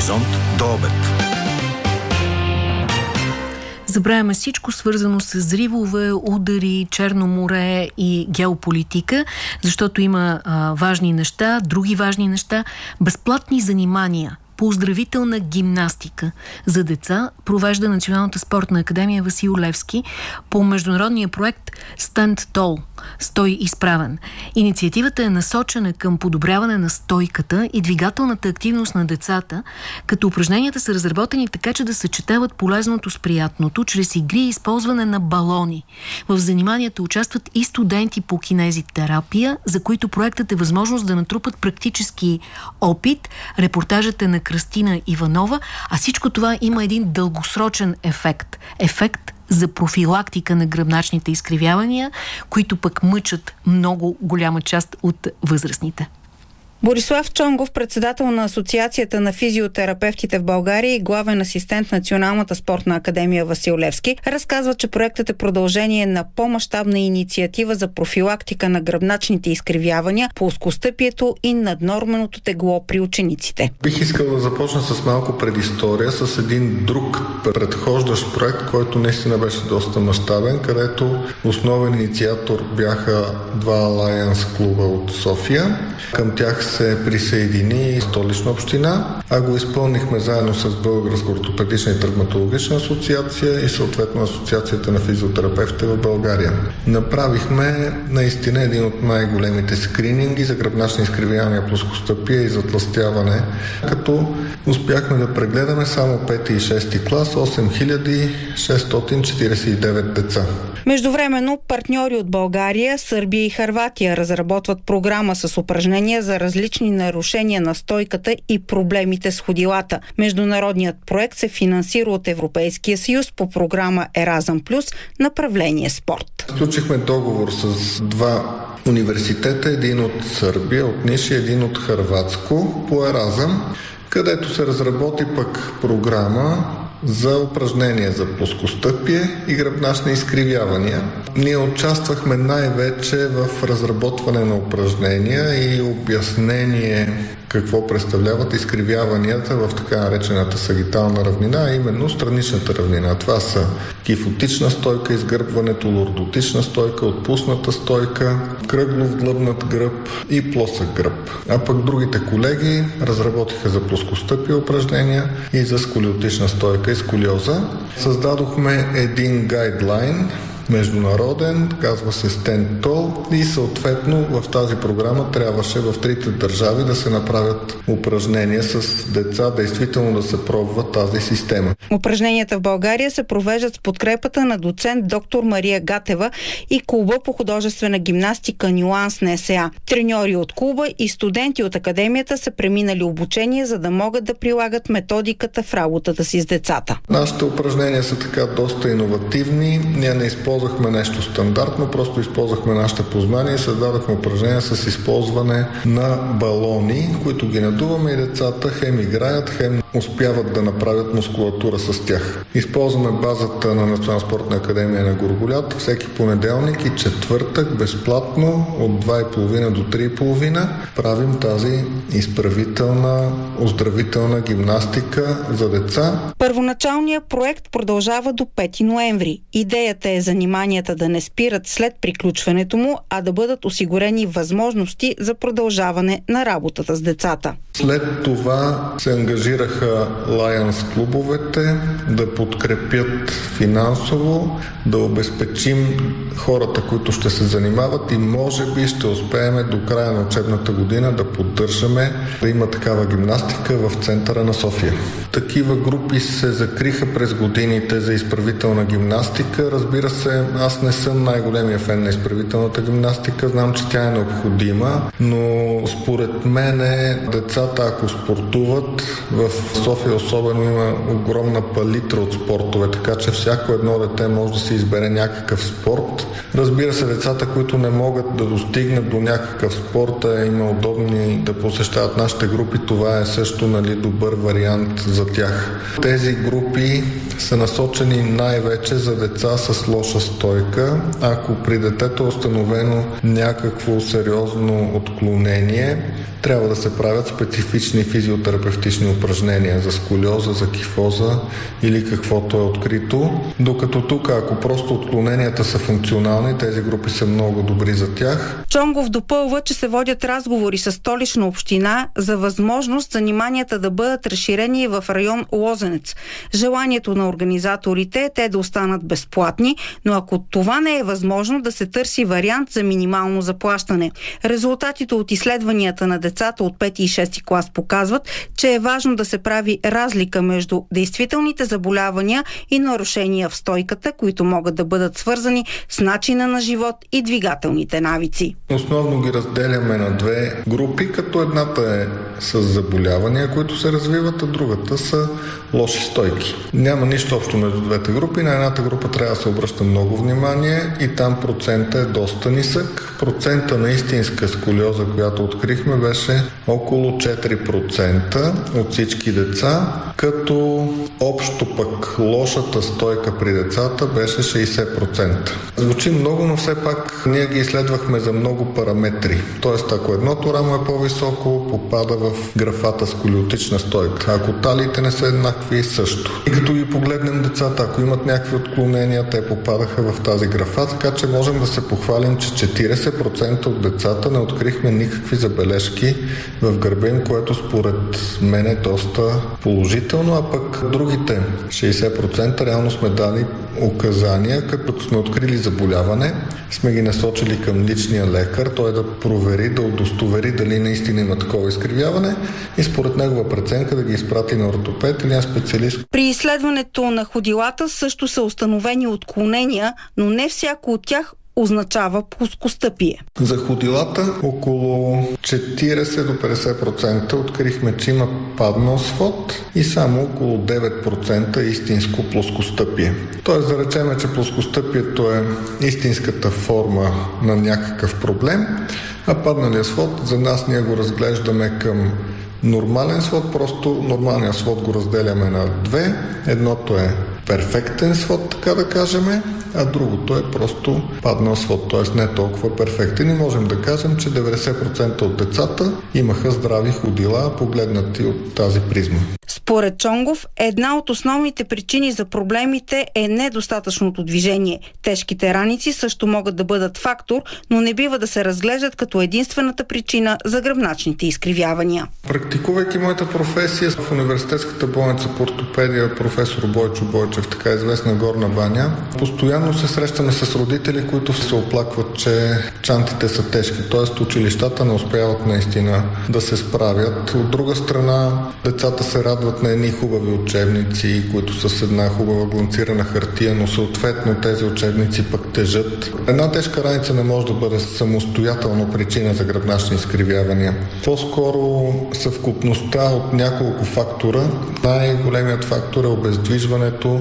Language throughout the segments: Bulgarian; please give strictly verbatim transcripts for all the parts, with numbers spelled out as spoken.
Хоризонт до обед. Забравяме всичко свързано с взривове, удари, Черно море и геополитика, защото има а, важни неща, други важни неща, безплатни занимания по оздравителна гимнастика за деца провежда Националната спортна академия Васил Левски по международния проект Stand Tall – Стой изправен. Инициативата е насочена към подобряване на стойката и двигателната активност на децата, като упражненията са разработени така, че да съчетават полезното с приятното, чрез игри и използване на балони. В заниманията участват и студенти по кинезитерапия, за които проектът е възможност да натрупат практически опит. Репортажът е на Кръстина Иванова, а всичко това има един дългосрочен ефект. Ефект за профилактика на гръбначните изкривявания, които пък мъчат много голяма част от възрастните. Борислав Чонгов, председател на Асоциацията на физиотерапевтите в България и главен асистент на Националната спортна академия Васил Левски, разказва, че проектът е продължение на по-мащабна инициатива за профилактика на гръбначните изкривявания, плоскостъпието и наднорменото тегло при учениците. Бих искал да започна с малко предистория, с един друг предхождащ проект, който наистина беше доста мащабен, където основен инициатор бяха два Alliance клуба от София. Към тях се присъедини Столична община, а го изпълнихме заедно с Българска ортопедична и травматологична асоциация и съответно Асоциацията на физиотерапевтите в България. Направихме наистина един от най-големите скрининги за гръбначни изкривявания, плоскостъпие и затлъстяване, като успяхме да прегледаме само пети и шести клас, осем хиляди шестстотин четиридесет и девет деца. Междувременно партньори от България, Сърбия и Хърватия разработват програма с упражнения за различни нарушения на стойката и проблемите с ходилата. Международният проект се финансира от Европейския съюз по програма Еразъм плюс, направление спорт. Сключихме договор с два университета, един от Сърбия, от Ниш и един от Хърватско по Еразъм, където се разработи пък програма за упражнения за плоскостъпие и гръбначни изкривявания. Ние участвахме най-вече в разработване на упражнения и обяснение какво представляват изкривяванията в така наречената сагитална равнина, а именно страничната равнина. Това са кифотична стойка, изгърбването, лордотична стойка, отпусната стойка, кръглов длъбнат гръб и плосък гръб. А пък другите колеги разработиха за плоскостъпие упражнения и за сколиотична стойка и сколиоза. Създадохме един гайдлайн, международен, казва се Stand Tall, и съответно в тази програма трябваше в трите държави да се направят упражнения с деца, действително да се пробва тази система. Упражненията в България се провеждат с подкрепата на доцент доктор Мария Гатева и клуба по художествена гимнастика Нюанс на ЕСА. Треньори от клуба и студенти от академията са преминали обучение, за да могат да прилагат методиката в работата си с децата. Нашите упражнения са така доста иновативни. Ние не използваме използвахме нещо стандартно, просто използвахме нашите познания и създадохме упражнения с използване на балони, които ги надуваме и децата хем играят, хем успяват да направят мускулатура с тях. Използваме базата на Национална спортна академия на Горголят всеки понеделник и четвъртък безплатно от два и половина до три и половина правим тази изправителна, оздравителна гимнастика за деца. Първоначалният проект продължава до пети ноември. Идеята е заниманията да не спират след приключването му, а да бъдат осигурени възможности за продължаване на работата с децата. След това се ангажираха Lions клубовете да подкрепят финансово, да обезпечим хората, които ще се занимават и може би ще успеем до края на учебната година да поддържаме да има такава гимнастика в центъра на София. Такива групи се закриха през годините за изправителна гимнастика. Разбира се, аз не съм най-големия фен на изправителната гимнастика, знам, че тя е необходима, но според мен децата, ако спортуват, в София особено има огромна палитра от спортове, така че всяко едно дете може да се избере някакъв спорт. Разбира се, децата, които не могат да достигнат до някакъв спорт, а има удобни да посещават нашите групи, това е също, нали, добър вариант за тях. Тези групи са насочени най-вече за деца с лоша стойка. Ако при детето е установено някакво сериозно отклонение, трябва да се правят специфични физиотерапевтични упражнения за сколиоза, за кифоза или каквото е открито. Докато тук, ако просто отклоненията са функционални, тези групи са много добри за тях. Чонгов допълва, че се водят разговори с Столична община за възможност заниманията да бъдат разширени в район Лозенец. Желанието на организаторите е те да останат безплатни, но ако това не е възможно, да се търси вариант за минимално заплащане. Резултатите от изследванията на децата от пети и шести клас показват, че е важно да се прави разлика между действителните заболявания и нарушения в стойката, които могат да бъдат свързани с начина на живот и двигателните навици. Основно ги разделяме на две групи, като едната е с заболявания, които се развиват, а другата са лоши стойки. Няма нищо общо между двете групи. На едната група трябва да се обръща много внимание и там процентът е доста нисък. Процента на истинска сколиоза, която открихме, беше около четири процента от всички деца, като общо пък лошата стойка при децата беше шейсет процента. Звучи много, но все пак ние ги изследвахме за много параметри. Тоест, ако едното рамо е по-високо, попада в графата сколиотична стойка. Ако талиите не са еднакви, също. И като ги погледнем децата, ако имат някакви отклонения, те попадаха в тази графа, така че можем да се похвалим, че четирийсет процента от децата не открихме никакви забележки в гърба им, което според мен е доста положително, а пък другите шейсет процента реално сме дали указания, като сме открили заболяване, сме ги насочили към личния лекар, той да провери, да удостовери дали наистина има такова изкривяване и според негова преценка да ги изпрати на ортопед или на специалист. При изследването на ходилата също са установени отклонения, но не всяко от тях означава плоскостъпие. За ходилата около четирийсет до петдесет процента открихме, че има паднал свод и само около девет процента истинско плоскостъпие. Тоест да речем, че плоскостъпието е истинската форма на някакъв проблем, а падналият свод за нас ние го разглеждаме към нормален свод, просто нормалния свод го разделяме на две. Едното е перфектен свод, така да кажем, а другото е просто паднал свод, т.е. не толкова перфектен. И можем да кажем, че деветдесет процента от децата имаха здрави ходила, погледнати от тази призма. Според Чонгов, една от основните причини за проблемите е недостатъчното движение. Тежките раници също могат да бъдат фактор, но не бива да се разглеждат като единствената причина за гръбначните изкривявания. Практикувайки моята професия в университетската болница по ортопедия, професор Бойчо Бойчев, така известна Горна баня, постоянно се срещаме с родители, които се оплакват, че чантите са тежки, т.е. училищата не успяват наистина да се справят. От друга страна, децата се радват на едни хубави учебници, които са с една хубава гланцирана хартия, но съответно тези учебници пък тежат. Една тежка раница не може да бъде самостоятелно причина за гръбначни изкривявания. По-скоро съвкупността от няколко фактора. Най-големият фактор е обездвижването.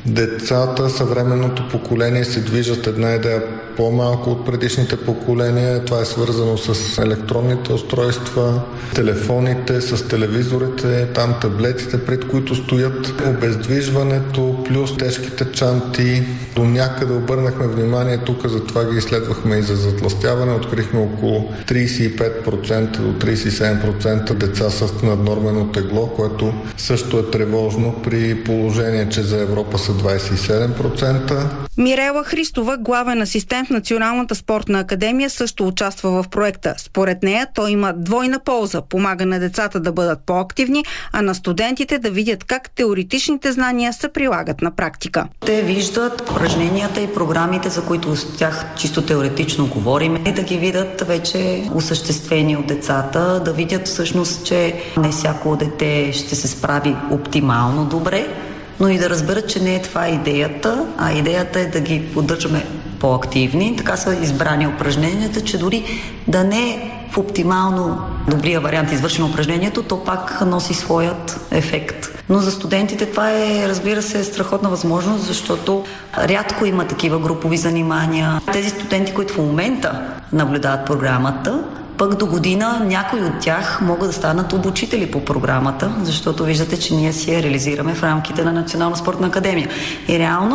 Децата, съвременното поколение се движат една идея по-малко от предишните поколения. Това е свързано с електронните устройства, телефоните, с телевизорите, там таблетите, пред които стоят. Обездвижването плюс тежките чанти. До някъде обърнахме внимание тук, затова ги изследвахме и за затлъстяване. Открихме около трийсет и пет процента до трийсет и седем процента деца с наднормено тегло, което също е тревожно при положение, че за Европа са двайсет и седем процента. Мирела Христова, главен асистент в Националната спортна академия, също участва в проекта. Според нея той има двойна полза. Помага на децата да бъдат по-активни, а на студентите да видят как теоретичните знания се прилагат на практика. Те виждат упражненията и програмите, за които с тях чисто теоретично говорим, и да ги видят вече осъществени от децата, да видят всъщност, че не всяко дете ще се справи оптимално добре, но и да разберат, че не е това идеята, а идеята е да ги поддържаме по-активни. Така са избрани упражненията, че дори да не е в оптимално добрия вариант извършено упражнението, то пак носи своят ефект. Но за студентите това е, разбира се, страхотна възможност, защото рядко има такива групови занимания. Тези студенти, които в момента наблюдават програмата, пък до година някои от тях могат да станат обучители по програмата, защото виждате, че ние си я реализираме в рамките на Национална спортна академия. И реално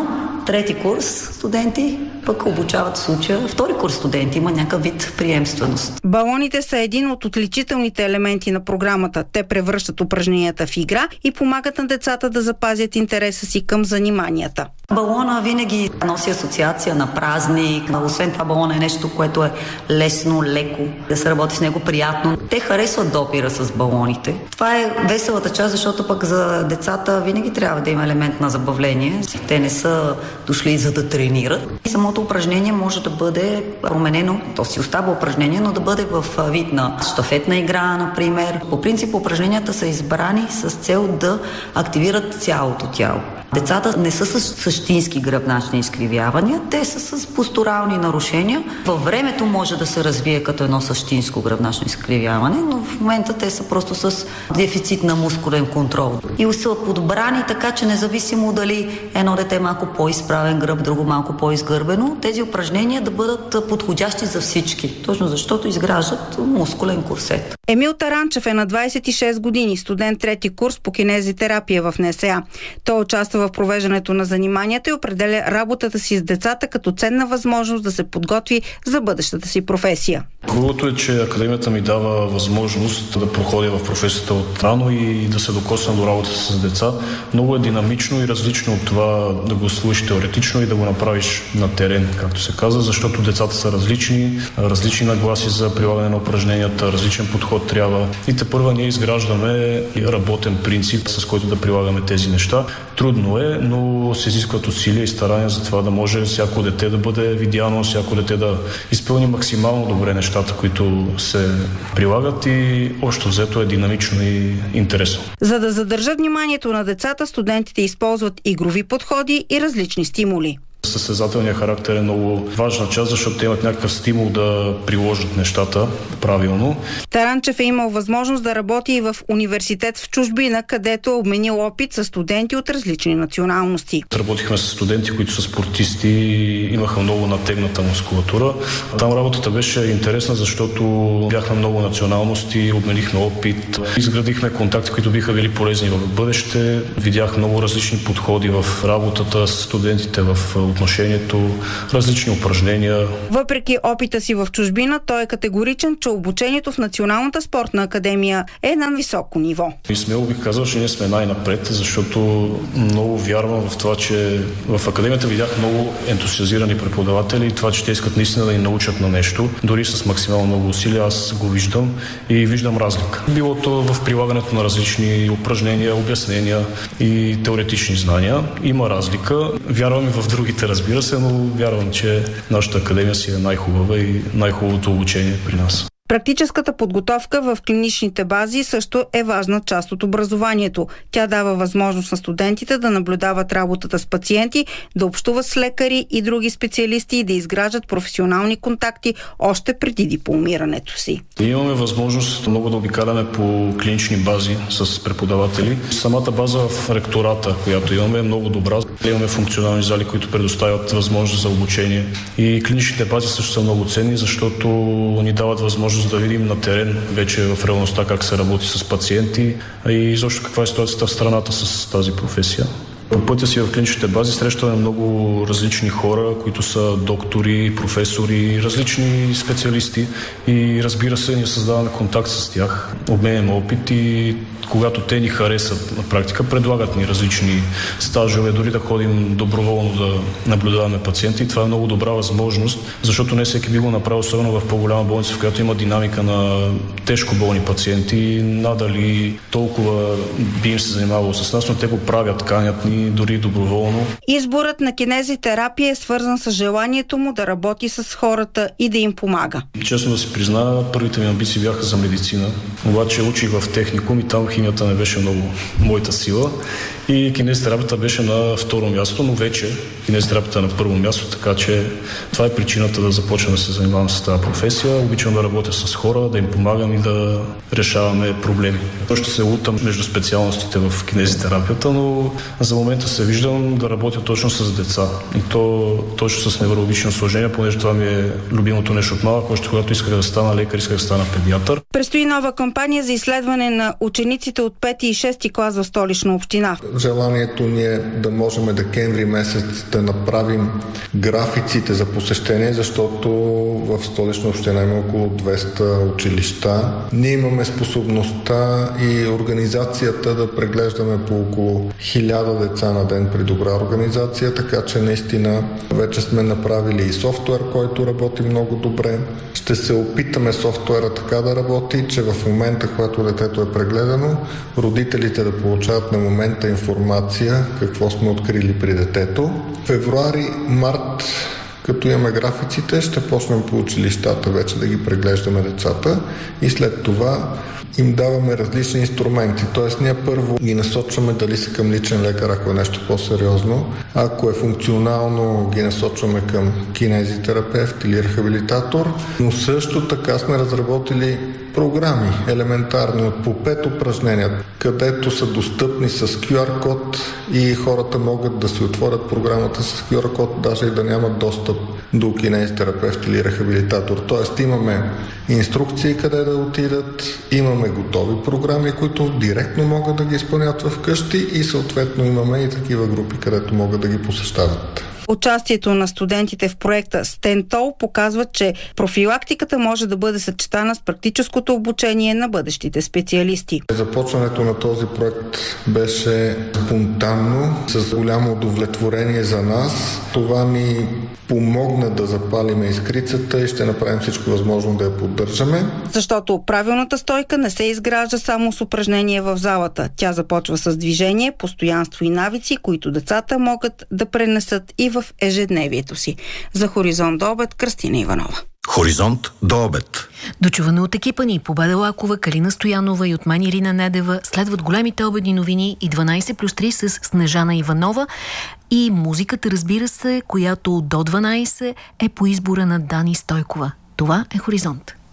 трети курс студенти пък обучават в случая втори курс студенти. Има някакъв вид приемственост. Балоните са един от отличителните елементи на програмата. Те превръщат упражненията в игра и помагат на децата да запазят интереса си към заниманията. Балона винаги носи асоциация на празник. Освен това, балона е нещо, което е лесно, леко, да се работи с него приятно. Те харесват допира с балоните. Това е веселата част, защото пък за децата винаги трябва да има елемент на забавление. Те не са дошли за да тренират. И самото упражнение може да бъде променено, то си остава упражнение, но да бъде в вид на щафетна игра, например. По принцип упражненията са избрани с цел да активират цялото тяло. Децата не са с същински гръбначни изкривявания, те са с постурални нарушения. Във времето може да се развие като едно същинско гръбначно изкривяване, но в момента те са просто с дефицит на мускулен контрол. И са подбрани така, че независимо дали едно дете е малко по-изправен гръб, друго малко по-изгърбено, тези упражнения да бъдат подходящи за всички, точно защото изграждат мускулен курсет. Емил Таранчев е на двадесет и шест години, студент трети курс по кинезитерапия в НСА. Той участва в провеждането на заниманията и определя работата си с децата като ценна възможност да се подготви за бъдещата си професия. Хубавото е, че академията ми дава възможност да проходя в професията от рано и да се докосна до работата с деца. Много е динамично и различно от това да го усвоиш теоретично и да го направиш на терен, както се казва, защото децата са различни, различни нагласи за прилагане на упражненията, различен подход трябва. И тепърва ние изграждаме работен принцип, с който да прилагаме тези неща. Трудно е, но се изискват усилия и старания за това да може всяко дете да бъде видяно, всяко дете да изпълни максимално добре нещата, които се прилагат и общо взето е динамично и интересно. За да задържат вниманието на децата, студентите използват игрови подходи и различни стимули. Състезателният характер е много важна част, защото те имат някакъв стимул да приложат нещата правилно. Таранчев е имал възможност да работи и в университет в чужбина, където е обменил опит с студенти от различни националности. Работихме с студенти, които са спортисти и имаха много натегната мускулатура. Там работата беше интересна, защото бяхме много националности, обменихме опит, изградихме контакти, които биха били полезни в бъдеще. Видях много различни подходи в работата с студентите, в отношението, различни упражнения. Въпреки опита си в чужбина, той е категоричен, че обучението в Националната спортна академия е на високо ниво. И смело бих казал, че ние сме най-напред, защото много вярвам в това, че в академията видях много ентусиазирани преподаватели и това, че те искат наистина да ни научат на нещо. Дори с максимално много усилия аз го виждам и виждам разлика. Било то в прилагането на различни упражнения, обяснения и теоретични знания. Има разлика. Вярвам и в другите, разбира се, но вярвам, че нашата академия си е най-хубава и най-хубавото обучение при нас. Практическата подготовка в клиничните бази също е важна част от образованието. Тя дава възможност на студентите да наблюдават работата с пациенти, да общуват с лекари и други специалисти и да изграждат професионални контакти още преди дипломирането си. Имаме възможност много да обикаляме по клинични бази с преподаватели. Самата база в ректората, която имаме, е много добра. Имаме функционални зали, които предоставят възможност за обучение. И клиничните бази също са много ценни, защото ни дават възможност да видим на терен вече в реалността как се работи с пациенти и изобщо каква е ситуацията в страната с тази професия. По пътя си в клиничните бази срещаме много различни хора, които са доктори, професори, различни специалисти и разбира се, ние създаваме контакт с тях, обменяме опит и когато те ни харесат на практика, предлагат ни различни стажове, дори да ходим доброволно да наблюдаваме пациенти. Това е много добра възможност, защото не всеки би го направил, особено в по-голяма болница, в която има динамика на тежко болни пациенти. Надали толкова би им се занимавало с нас, но те го правят, канят ни дори доброволно. Изборът на кинезитерапия е свързан с желанието му да работи с хората и да им помага. Честно да си призная, първите ми амбиции бяха за медицина, обаче учих в техникум и там химията не беше много моята сила и кинезитерапията беше на второ място, но вече кинезитерапията е на първо място, така че това е причината да започна да се занимавам с тази професия. Обичам да работя с хора, да им помагам и да решаваме проблеми. Ще се лутам между специалностите в кинезитерапията, но за момента се виждам да работя точно с деца. И то точно с неврологични осложнения, понеже това ми е любимото нещо от малък. Още когато исках да стана лекар, исках да стана педиатър. Предстои нова кампания за изследване на учениците от пети и шести клас в Столична община. Желанието ни е да можем декември месец да направим графиците за посещение, защото в Столична община има около двеста училища. Ние имаме способността и организацията да преглеждаме по около хиляда деца на ден при добра организация, така че наистина вече сме направили и софтуер, който работи много добре. Ще се опитаме софтуера така да работи, че в момента, когато детето е прегледано, родителите да получават на момента информация какво сме открили при детето. Февруари, март, като имаме графиците, ще почнем по училищата вече да ги преглеждаме децата и след това им даваме различни инструменти. Тоест ние първо ги насочваме дали са към личен лекар, ако е нещо по-сериозно. Ако е функционално, ги насочваме към кинезитерапевт или рехабилитатор. Но също така сме разработили програми, елементарни, от по пет упражнения, където са достъпни с кю ар код и хората могат да си отворят програмата с кю ар код, даже и да нямат достъп до кинезитерапевт или рехабилитатор. Тоест имаме инструкции къде да отидат, имаме готови програми, които директно могат да ги изпълнят вкъщи и съответно имаме и такива групи, където могат да ги посещават. Участието на студентите в проекта Стентол показва, че профилактиката може да бъде съчетана с практическото обучение на бъдещите специалисти. Започването на този проект беше спонтанно, с голямо удовлетворение за нас. Това ни помогна да запалим искрицата и ще направим всичко възможно да я поддържаме. Защото правилната стойка не се изгражда само с упражнения в залата. Тя започва с движение, постоянство и навици, които децата могат да пренесат и в ежедневието си. За Хоризонт до обед, Кръстина Иванова. Хоризонт до обед. Дочуване от екипа ни Победа Лакова, Калина Стоянова и от мен Ирина Недева. Следват големите обедни новини и дванайсет плюс три с Снежана Иванова. И музиката, разбира се, която до дванайсет е по избора на Дани Стойкова. Това е Хоризонт.